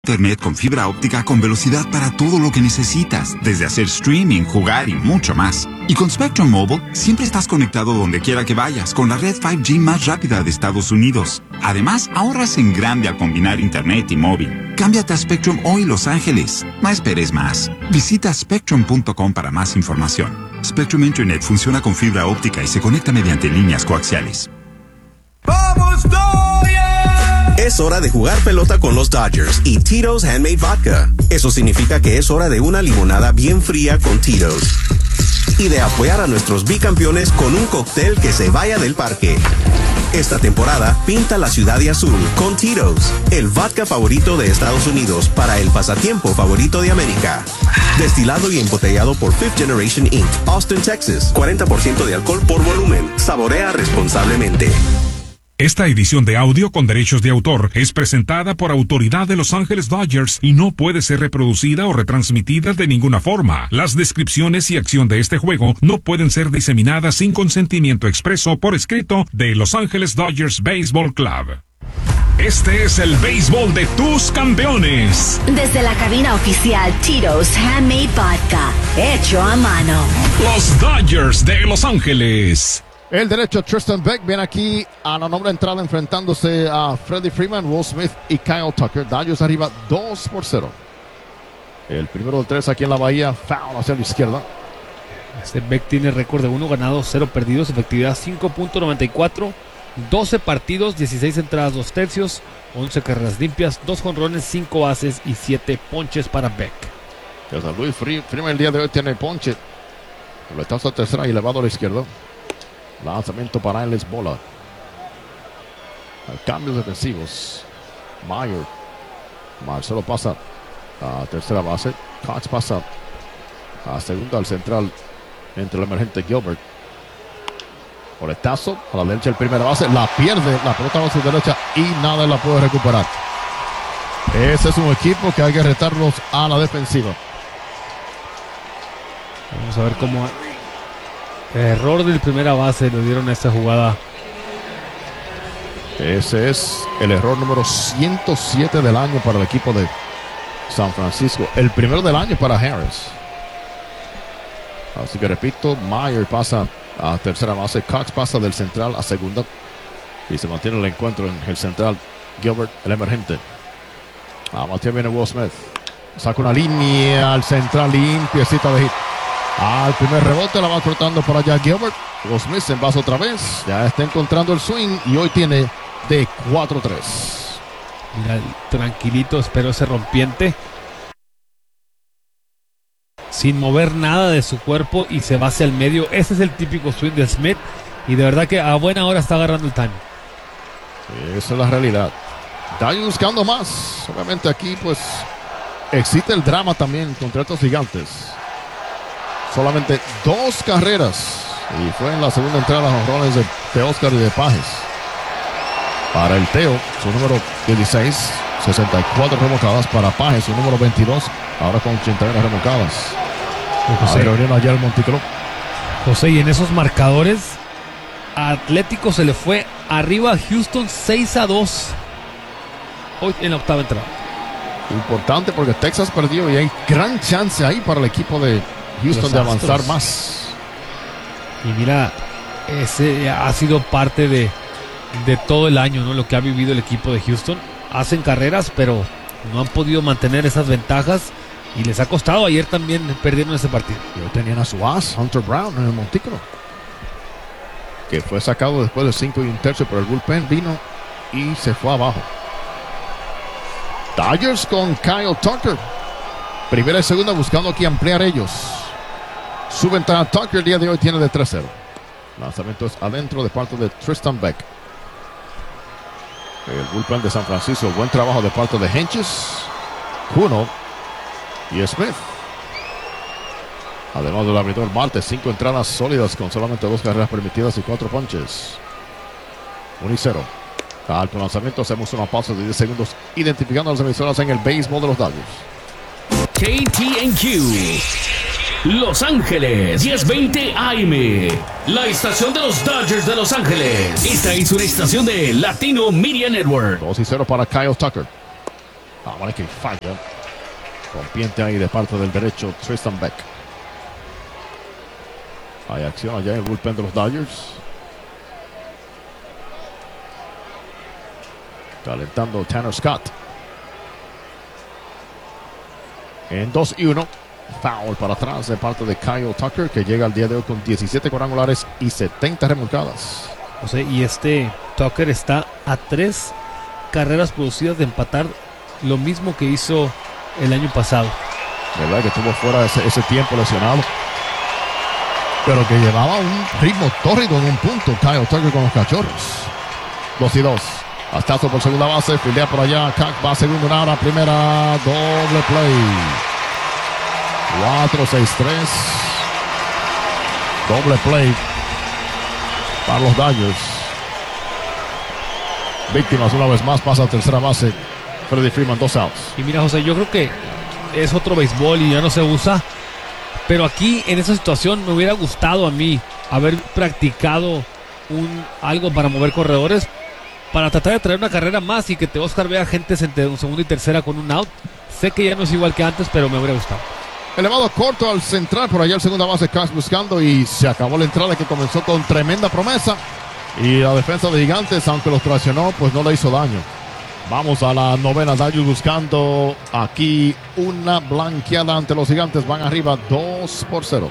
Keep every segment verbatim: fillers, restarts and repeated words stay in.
Internet con fibra óptica con velocidad para todo lo que necesitas, desde hacer streaming, jugar y mucho más. Y con Spectrum Mobile, siempre estás conectado donde quiera que vayas, con la red cinco G más rápida de Estados Unidos. Además, ahorras en grande al combinar Internet y móvil. Cámbiate a Spectrum hoy, Los Ángeles. No esperes más. Visita spectrum punto com para más información. Spectrum Internet funciona con fibra óptica y se conecta mediante líneas coaxiales. ¡Vamos, Dodgers! Es hora de jugar pelota con los Dodgers y Tito's Handmade Vodka. Eso significa que es hora de una limonada bien fría con Tito's. Y de apoyar a nuestros bicampeones con un cóctel que se vaya del parque. Esta temporada, pinta la ciudad de azul con Tito's, el vodka favorito de Estados Unidos para el pasatiempo favorito de América. Destilado y embotellado por Fifth Generation incorporated, Austin, Texas. cuarenta por ciento de alcohol por volumen. Saborea responsablemente. Esta edición de audio con derechos de autor es presentada por autoridad de Los Ángeles Dodgers y no puede ser reproducida o retransmitida de ninguna forma. Las descripciones y acción de este juego no pueden ser diseminadas sin consentimiento expreso por escrito de Los Ángeles Dodgers Baseball Club. Este es el béisbol de tus campeones. Desde la cabina oficial Tito's Handmade Vodka, hecho a mano. Los Dodgers de Los Ángeles. El derecho Tristan Beck viene aquí a la novena entrada enfrentándose a Freddie Freeman, Will Smith y Kyle Tucker. Dodgers arriba dos por cero. El primero de tres aquí en la Bahía, foul hacia la izquierda. Este Beck tiene récord de uno ganado, cero perdidos, efectividad cinco punto noventa y cuatro, doce partidos, dieciséis entradas, dos tercios, once carreras limpias, dos jonrones, cinco bases y siete ponches para Beck. Desde Luis Freeman el día de hoy tiene ponche. Peletazo a tercera y elevado a la izquierda. Lanzamiento para él es bola. Cambios defensivos. Mayer. Marcelo pasa a tercera base. Cox pasa a segunda al central entre el emergente Gilbert. Boletazo a la derecha el primera base. La pierde. La pelota va a su derecha y nada la puede recuperar. Ese es un equipo que hay que retarlos a la defensiva. Vamos a ver cómo... Error del primera base le dieron a esta jugada. Ese es el error número ciento siete del año para el equipo de San Francisco. El primero del año para Harris. Así que repito, Mayer pasa a tercera base. Cox pasa del central a segunda. Y se mantiene el encuentro en el central. Gilbert, el emergente. A Matías viene Will Smith. Saca una línea al central limpiecita de hit. Al primer rebote la va cortando por allá Gilbert. Will Smith se envasa otra vez. Ya está encontrando el swing y hoy tiene de cuatro tres. Mira, tranquilito, esperó ese rompiente. Sin mover nada de su cuerpo y se va hacia el medio. Ese es el típico swing de Smith. Y de verdad que a buena hora está agarrando el time. Esa es la realidad. Dale buscando más. Obviamente aquí pues existe el drama también contra estos gigantes. Solamente dos carreras. Y fue en la segunda entrada los jonrones de, de Oscar y de Pajes. Para el Teo, su número dieciséis, sesenta y cuatro remocadas. Para Pajes, su número veintidós, ahora con ochenta y uno remocadas. José, a ayer el Monticlub. José, y en esos marcadores, a Atlético se le fue arriba a Houston seis a dos. Hoy en la octava entrada. Importante porque Texas perdió y hay gran chance ahí para el equipo de Houston de avanzar más. Y mira, ese ha sido parte de, de todo el año, ¿no? Lo que ha vivido el equipo de Houston. Hacen carreras, pero no han podido mantener esas ventajas y les ha costado. Ayer también perdieron ese partido. Y hoy tenían a su as, Hunter Brown, en el montículo, que fue sacado después de cinco y un tercio, pero el bullpen vino y se fue abajo. Dodgers con Kyle Tucker. Primera y segunda buscando aquí ampliar ellos. Su ventana Tucker el día de hoy tiene de tres cero. Lanzamiento es adentro de parte de Tristan Beck. El bullpen de San Francisco. Buen trabajo de parte de Henches, Cuno y Smith. Además del abridor Marte. Cinco entradas sólidas con solamente dos carreras permitidas y cuatro ponches. uno y cero. Alto lanzamiento. Hacemos una pausa de diez segundos identificando a las emisoras en el béisbol de los Dodgers. K T N Q Los Ángeles diez veinte A M, la estación de los Dodgers de Los Ángeles. Esta es una estación de Latino Media Network. dos y cero para Kyle Tucker. Ah, vale que falla. Rompiente ahí de parte del derecho Tristan Beck. Hay acción allá en el bullpen de los Dodgers. Calentando Tanner Scott. En dos y uno. Foul para atrás de parte de Kyle Tucker, que llega al día de hoy con diecisiete cuadrangulares y setenta remolcadas. O sea, y este Tucker está a tres carreras producidas de empatar lo mismo que hizo el año pasado. Verdad que estuvo fuera ese, ese tiempo lesionado, pero que llevaba un ritmo tórrido en un punto Kyle Tucker con los Cachorros. Dos y dos. Astazo por segunda base, fildea por allá. Cac va a segundo, una hora, primera, doble play. cuatro seis tres. Doble play para los Dodgers. Víctimas una vez más, pasa a tercera base. Freddie Freeman, dos outs. Y mira, José, yo creo que es otro béisbol y ya no se usa. Pero aquí, en esa situación, me hubiera gustado a mí haber practicado un, algo para mover corredores, para tratar de traer una carrera más y que te Oscar vea gente entre un segundo y tercera con un out. Sé que ya no es igual que antes, pero me hubiera gustado. Elevado corto al central, por allá el segunda base, Cash buscando, y se acabó la entrada que comenzó con tremenda promesa. Y la defensa de Gigantes, aunque los traicionó, pues no le hizo daño. Vamos a la novena, Dodgers buscando aquí una blanqueada ante los Gigantes. Van arriba dos por cero.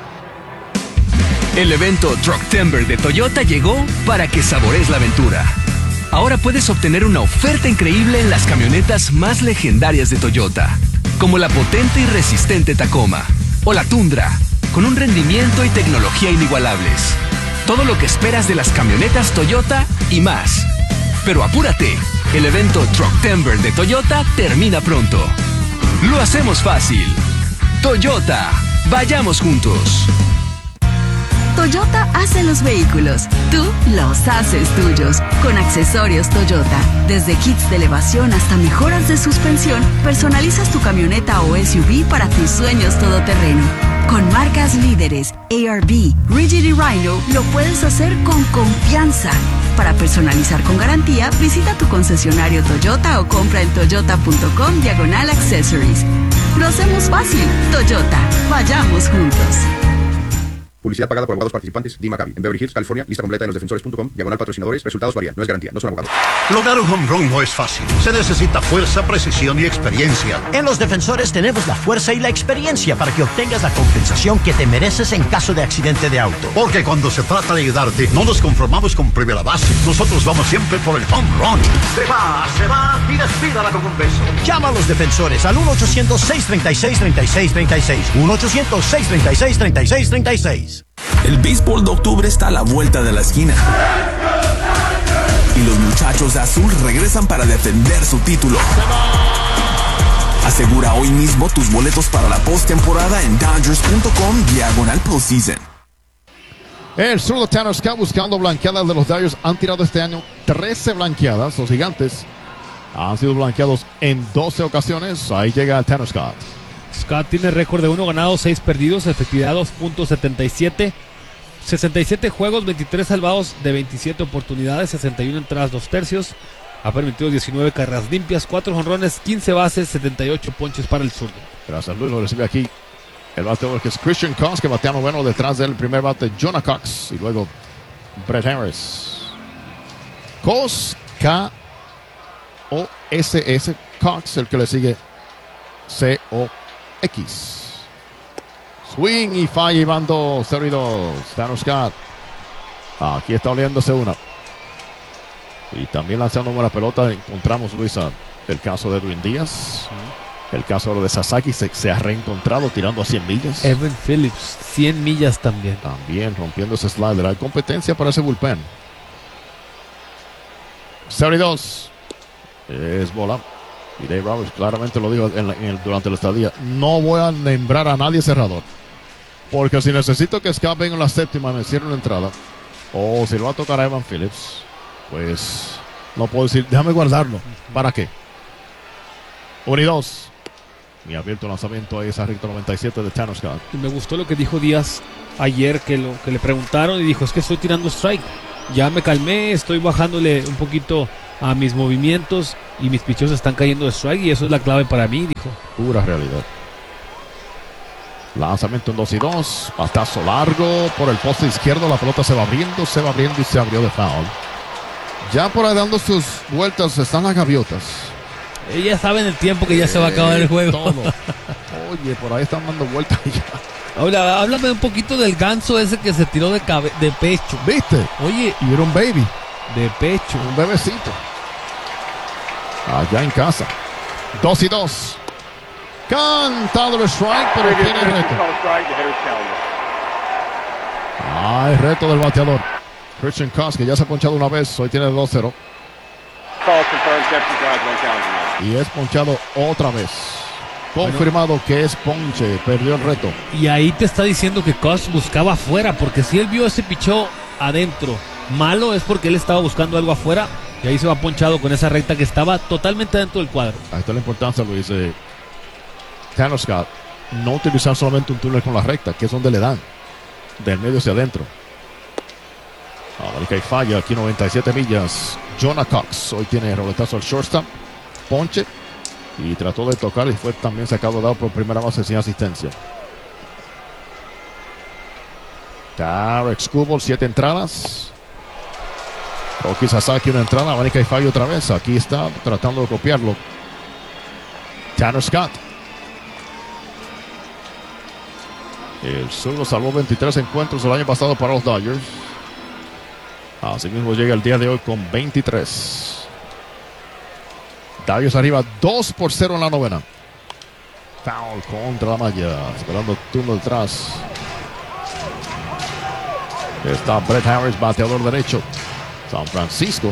El evento Trucktember de Toyota llegó para que saborees la aventura. Ahora puedes obtener una oferta increíble en las camionetas más legendarias de Toyota, como la potente y resistente Tacoma o la Tundra, con un rendimiento y tecnología inigualables. Todo lo que esperas de las camionetas Toyota y más. Pero apúrate, el evento Trucktember de Toyota termina pronto. Lo hacemos fácil. Toyota, vayamos juntos. Toyota hace los vehículos, tú los haces tuyos. Con accesorios Toyota, desde kits de elevación hasta mejoras de suspensión, personalizas tu camioneta o S U V para tus sueños todoterreno. Con marcas líderes, A R B, Rigid y Rhino, lo puedes hacer con confianza. Para personalizar con garantía, visita tu concesionario Toyota o compra en toyota.com diagonal accessories. Lo hacemos fácil. Toyota, vayamos juntos. Publicidad pagada por abogados participantes. D. Maccabi. En Beverly Hills, California. Lista completa en los defensores punto com. Diagonal patrocinadores. Resultados varían. No es garantía. No son abogados. Lograr un home run no es fácil. Se necesita fuerza, precisión y experiencia. En los defensores tenemos la fuerza y la experiencia para que obtengas la compensación que te mereces en caso de accidente de auto. Porque cuando se trata de ayudarte, no nos conformamos con primera base. Nosotros vamos siempre por el home run. Se va, se va y despídala con un beso. Llama a los defensores al uno ochocientos, seis treinta y seis, treinta y seis treinta y seis. uno ochocientos, seis treinta y seis, treinta y seis treinta y seis. El béisbol de octubre está a la vuelta de la esquina. Y los muchachos de azul regresan para defender su título. Asegura hoy mismo tus boletos para la postemporada en Dodgers punto com diagonal postseason. El zurdo Tanner Scott buscando blanqueadas de los Dodgers. Han tirado este año trece blanqueadas. Los Gigantes han sido blanqueados en doce ocasiones. Ahí llega Tanner Scott. Scott tiene récord de uno ganado, seis perdidos, efectividad dos punto setenta y siete, sesenta y siete juegos, veintitrés salvados de veintisiete oportunidades, sesenta y una entradas, dos tercios. Ha permitido diecinueve carreras limpias, cuatro jonrones, quince bases, setenta y ocho ponches para el zurdo. Gracias, Luis. Lo recibe aquí el bateador que es Christian Cox, que batea noveno. Detrás del primer bate, Jonah Cox. Y luego Brett Harris. Cox, K O S S, Cox, el que le sigue C O X. Swing y falla, Iván dos, cero y dos. Tanner Scott. Aquí está oliéndose una. Y también lanzando buena pelota. Encontramos, Luisa, el caso de Edwin Díaz. El caso de Sasaki se, se ha reencontrado tirando a cien millas. Evan Phillips, cien millas también. También rompiendo ese slider. Hay competencia para ese bullpen. cero y dos. Es bola. Y Dave Roberts claramente lo dijo en la, en el, durante la estadía. No voy a nombrar a nadie cerrador. Porque si necesito que Scott venga en la séptima y me cierre la entrada, o si lo va a tocar a Evan Phillips, pues no puedo decir, déjame guardarlo. ¿Para qué? uno y dos. Y abierto el lanzamiento ahí, esa recta noventa y siete de Tanner Scott. Y me gustó lo que dijo Díaz ayer, que, lo, que le preguntaron y dijo, es que estoy tirando strike. Ya me calmé, estoy bajándole un poquito a mis movimientos. y mis picheos están cayendo de strike y eso es la clave para mí, dijo. Pura realidad. Lanzamiento en dos y dos. Batazo largo por el poste izquierdo. La pelota se va abriendo, se va abriendo y se abrió de foul. Ya por ahí dando sus vueltas están las gaviotas. Ellas saben el tiempo que ya eh, se va a acabar el juego. Todo. Oye, por ahí están dando vueltas ya. Ahora, háblame un poquito del ganso ese que se tiró de, cabe- de pecho. ¿Viste? Oye. Y era un baby. De pecho. Un bebecito. Allá en casa. Dos y dos. Cantado el strike, pero tiene reto. Ah, el reto del bateador. Christian Cos, que ya se ha ponchado una vez, hoy tiene dos cero. Y es ponchado otra vez. Confirmado bueno, que es ponche, perdió el reto. Y ahí te está diciendo que Cos buscaba afuera, porque si él vio ese pichó adentro malo es porque él estaba buscando algo afuera y ahí se va ponchado con esa recta que estaba totalmente dentro del cuadro. Ahí está la importancia, Luis, de Tanner Scott, no utilizar solamente un túnel con la recta, que es donde le dan, del medio hacia adentro. Ahora que hay falla, aquí noventa y siete millas. Jonah Cox, hoy tiene roletazo al shortstop, ponche, y trató de tocar y fue también sacado dado por primera base sin asistencia. Tarek Skubal, siete entradas. Roki Sasaki, una entrada. Vanica y falla otra vez. Aquí está tratando de copiarlo Tanner Scott. El zurdo salvó veintitrés encuentros el año pasado para los Dodgers. Así mismo llega el día de hoy con veintitrés. Dodgers arriba dos por cero en la novena. Foul contra la malla. Esperando turno detrás. Está Brett Harris, bateador derecho. San Francisco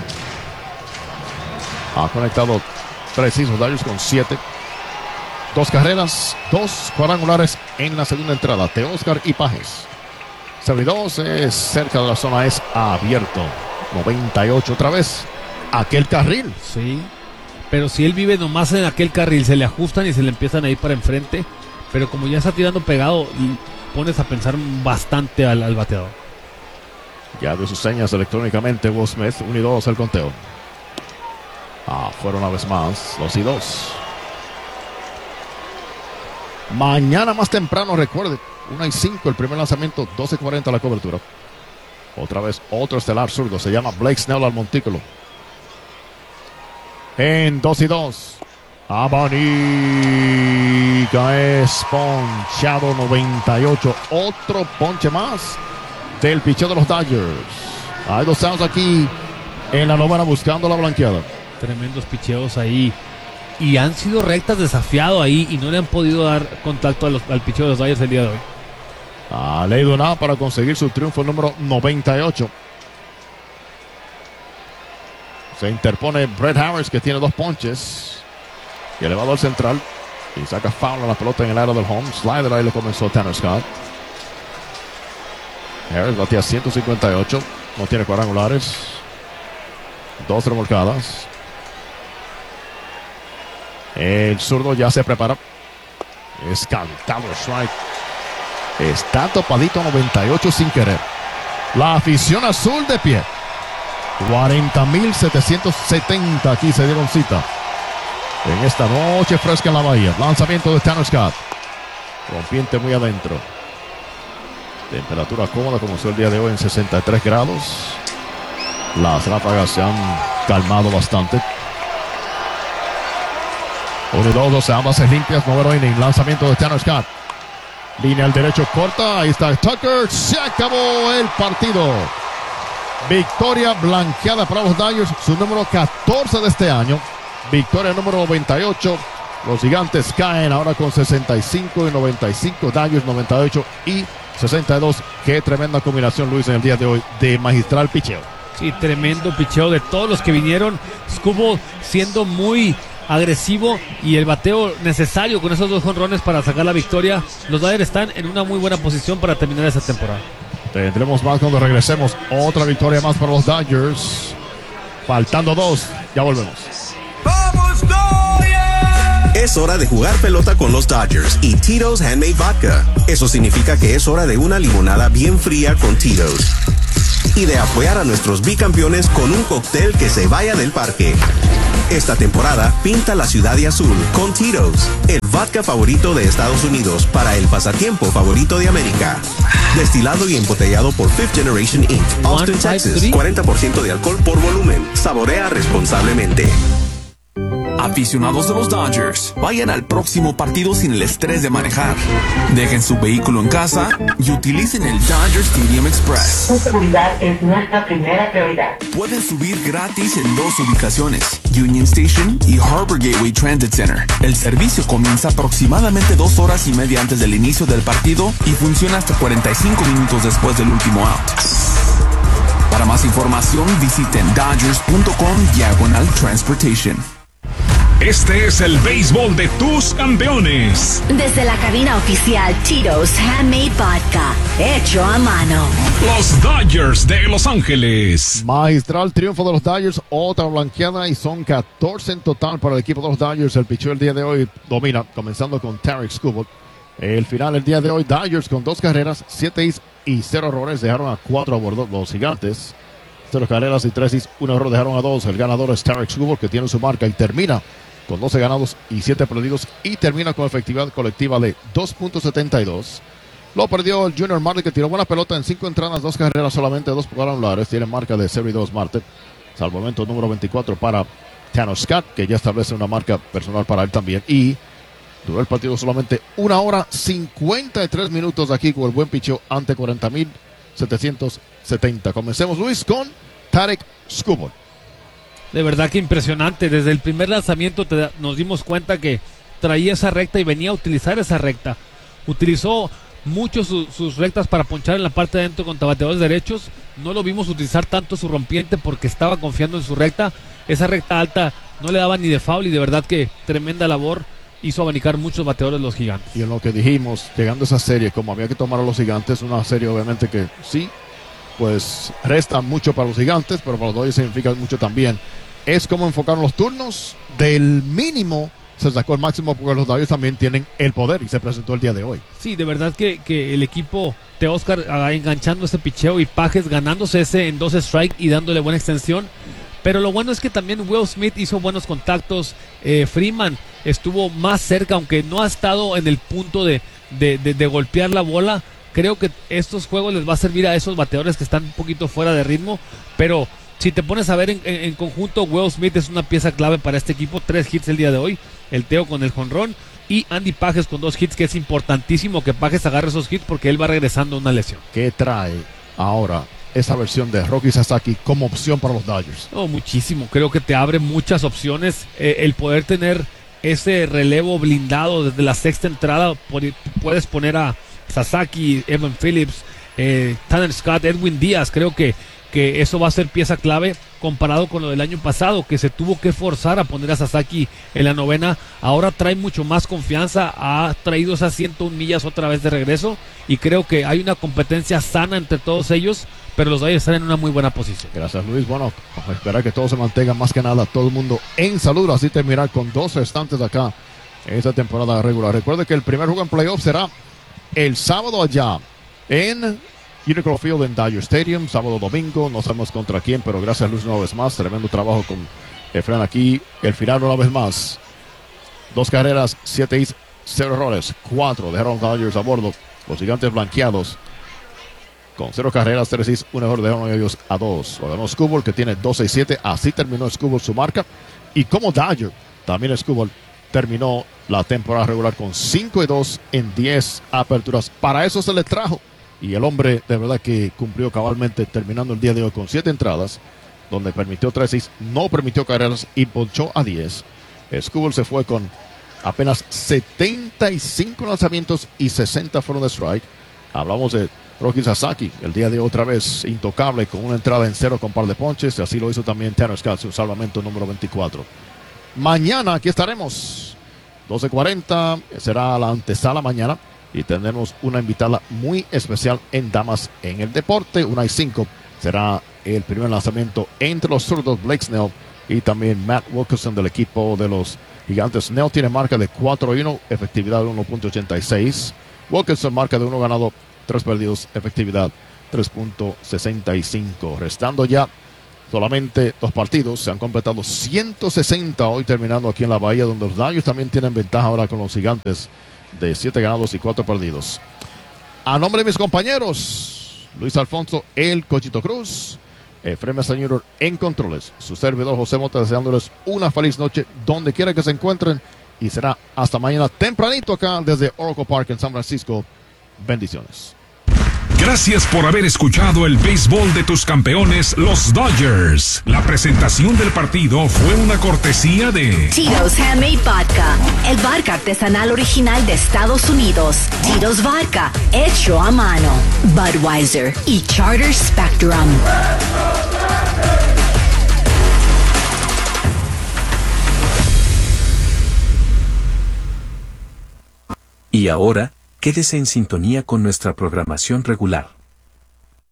ha conectado precisos Dodgers con siete. Dos carreras, dos cuadrangulares en la segunda entrada. Teóscar y Pajes. Servidores es cerca de la zona, es abierto. noventa y ocho otra vez. Aquel carril. Sí. Pero si él vive nomás en aquel carril, se le ajustan y se le empiezan a ir para enfrente. Pero como ya está tirando pegado, pones a pensar bastante al, al bateador. Ya dio sus señas electrónicamente Will Smith. uno y dos el conteo. Ah, fueron una vez más. dos y dos. Mañana más temprano, recuerde, una y cinco el primer lanzamiento, doce cuarenta la cobertura. Otra vez otro estelar zurdo, se llama Blake Snell al montículo. En dos y dos. Abanica es ponchado noventa y ocho. Otro ponche más del picheo de los Dodgers. Hay dos outs aquí en la novena buscando la blanqueada. Tremendos picheos ahí. Y han sido rectas desafiado ahí y no le han podido dar contacto a los, al picheo de los Dodgers el día de hoy. Ha leído nada para conseguir su triunfo número noventa y ocho. Se interpone Brett Harris, que tiene dos ponches. Y elevador central. Y saca foul a la pelota en el área del home. Slider, ahí le comenzó Tanner Scott. Harris batea ciento cincuenta y ocho. No tiene cuadrangulares. Dos remolcadas. El zurdo ya se prepara. Es cantado el strike. Está topadito noventa y ocho sin querer. La afición azul de pie. cuarenta mil setecientos setenta aquí se dieron cita en esta noche fresca en la bahía. Lanzamiento de Tanner Scott. Rompiente muy adentro. Temperatura cómoda como fue el día de hoy en sesenta y tres grados. Las ráfagas se han calmado bastante. uno y dos, doce ambas limpias. Noveno inning. Lanzamiento de Tanner Scott. Línea al derecho corta. Ahí está Tucker. Se acabó el partido. Victoria blanqueada para los Dodgers. Su número catorce de este año. Victoria número noventa y ocho. Los gigantes caen ahora con sesenta y cinco y noventa y cinco. Dodgers noventa y ocho y sesenta y dos. Qué tremenda combinación, Luis, en el día de hoy de magistral picheo. Sí, tremendo picheo de todos los que vinieron. Skubal siendo muy agresivo y el bateo necesario con esos dos jonrones para sacar la victoria. Los Dodgers están en una muy buena posición para terminar esa temporada. Tendremos más cuando regresemos. Otra victoria más para los Dodgers. Faltando dos. Ya volvemos. ¡Vamos, Dodgers! Es hora de jugar pelota con los Dodgers y Tito's Handmade Vodka. Eso significa que es hora de una limonada bien fría con Tito's. y de apoyar a nuestros bicampeones con un cóctel que se vaya del parque. Esta temporada, pinta la ciudad de azul con Tito's, el vodka favorito de Estados Unidos para el pasatiempo favorito de América. Destilado y embotellado por Fifth Generation incorporated. Austin, Texas. cuarenta por ciento de alcohol por volumen. Saborea responsablemente. Aficionados de los Dodgers, vayan al próximo partido sin el estrés de manejar. Dejen su vehículo en casa y utilicen el Dodger Stadium Express. Su seguridad es nuestra primera prioridad. Pueden subir gratis en dos ubicaciones, Union Station y Harbor Gateway Transit Center. El servicio comienza aproximadamente dos horas y media antes del inicio del partido y funciona hasta cuarenta y cinco minutos después del último out. Para más información, visiten dodgers punto com diagonal transportation. Este es el béisbol de tus campeones. Desde la cabina oficial Tito's Handmade Vodka, hecho a mano. Los Dodgers de Los Ángeles. Magistral triunfo de los Dodgers, otra blanqueada y son catorce en total para el equipo de los Dodgers. El picheo el día de hoy domina, comenzando con Tarek Skubal. El final el día de hoy, Dodgers con dos carreras, siete hits y cero errores, dejaron a cuatro a bordo los Gigantes. Cero carreras y tres hits, un error dejaron a dos. El ganador es Tarek Skubal, que tiene su marca y termina con doce ganados y siete perdidos y termina con efectividad colectiva de dos punto setenta y dos. Lo perdió el Junior Marte, que tiró buena pelota en cinco entradas, dos carreras solamente, dos cuadrangulares. Tiene marca de cero y dos Marte. Salvamento número veinticuatro para Tanner Scott, que ya establece una marca personal para él también. Y duró el partido solamente una hora cincuenta y tres minutos aquí con el buen picheo ante cuarenta mil setecientos setenta. Comencemos, Luis, con Tarek Skubal. De verdad que impresionante. Desde el primer lanzamiento te, nos dimos cuenta que traía esa recta y venía a utilizar esa recta. Utilizó mucho su, sus rectas para ponchar en la parte de adentro contra bateadores derechos. No lo vimos utilizar tanto su rompiente porque estaba confiando en su recta. Esa recta alta no le daba ni de foul y de verdad que tremenda labor. Hizo abanicar muchos bateadores los Gigantes. Y en lo que dijimos, llegando a esa serie, como había que tomar a los Gigantes, una serie obviamente que sí, pues resta mucho para los Gigantes, pero para los Dodgers significa mucho también. Es como enfocaron los turnos, del mínimo se sacó el máximo porque los Dodgers también tienen el poder y se presentó el día de hoy. Sí, de verdad que, que el equipo de Oscar ah, enganchando ese picheo y Pajes ganándose ese en dos strikes y dándole buena extensión. Pero lo bueno es que también Will Smith hizo buenos contactos, eh, Freeman estuvo más cerca, aunque no ha estado en el punto de, de, de, de golpear la bola. Creo que estos juegos les va a servir a esos bateadores que están un poquito fuera de ritmo, pero si te pones a ver en, en, en conjunto, Will Smith es una pieza clave para este equipo. Tres hits el día de hoy, el Teo con el jonrón y Andy Pages con dos hits, que es importantísimo que Pages agarre esos hits porque él va regresando a una lesión. ¿Qué trae ahora esa versión de Roki Sasaki como opción para los Dodgers? Oh, muchísimo, creo que te abre muchas opciones. Eh, el poder tener ese relevo blindado desde la sexta entrada, puedes poner a Sasaki, Evan Phillips, eh, Tanner Scott, Edwin Díaz. Creo que que eso va a ser pieza clave comparado con lo del año pasado, que se tuvo que forzar a poner a Sasaki en la novena. Ahora trae mucho más confianza, ha traído esas ciento una millas otra vez de regreso y creo que hay una competencia sana entre todos ellos, pero los Dodgers están en una muy buena posición. Gracias, Luis. Bueno, vamos a esperar que todo se mantenga, más que nada todo el mundo en salud, así terminar con dos restantes acá en esta temporada regular. Recuerde que el primer juego en playoff será el sábado allá en Unicron Field en Dodger Stadium, sábado, domingo, no sabemos contra quién, pero gracias a Luis una vez más, tremendo trabajo con Efraín aquí. El final una vez más, dos carreras, siete hits, cero errores, cuatro dejaron Dodgers a bordo. Los Gigantes blanqueados con cero carreras, tres hits, un error dejaron ellos a dos. Lo ganó Skubal, que tiene doce y siete, así terminó Skubal su marca. Y como Dodger, también Skubal terminó la temporada regular con cinco y dos en diez aperturas. Para eso se le trajo. Y el hombre de verdad que cumplió cabalmente, terminando el día de hoy con siete entradas, donde permitió tres hits, no permitió carreras y ponchó a diez. Skubal se fue con apenas setenta y cinco lanzamientos y sesenta fueron de strike. Hablamos de Roki Sasaki, el día de hoy otra vez intocable con una entrada en cero con par de ponches. Y así lo hizo también Tanner Scott, su salvamento número veinticuatro. Mañana aquí estaremos, doce cuarenta, será la antesala mañana. Y tendremos una invitada muy especial en Damas en el Deporte. una y cinco será el primer lanzamiento entre los zurdos Blake Snell y también Matt Wilkerson del equipo de los Gigantes. Snell tiene marca de cuatro y uno, efectividad de uno punto ochenta y seis. Wilkerson marca de uno ganado, tres perdidos, efectividad tres punto sesenta y cinco. Restando ya solamente dos partidos, se han completado ciento sesenta hoy, terminando aquí en la Bahía, donde los Dodgers también tienen ventaja ahora con los Gigantes de siete ganados y cuatro perdidos. A nombre de mis compañeros, Luis Alfonso, el Cochito Cruz, Efraín Mesa junior en controles, su servidor José Mota, deseándoles una feliz noche donde quiera que se encuentren, y será hasta mañana tempranito acá desde Oracle Park en San Francisco. Bendiciones. Gracias por haber escuchado el béisbol de tus campeones, los Dodgers. La presentación del partido fue una cortesía de Tito's Handmade Vodka, el vodka artesanal original de Estados Unidos. Tito's Vodka, hecho a mano. Budweiser y Charter Spectrum. Y ahora, quédese en sintonía con nuestra programación regular.